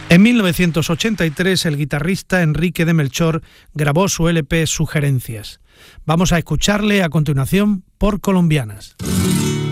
En 1983 el guitarrista Enrique de Melchor grabó su LP Sugerencias. Vamos a escucharle a continuación por Colombianas.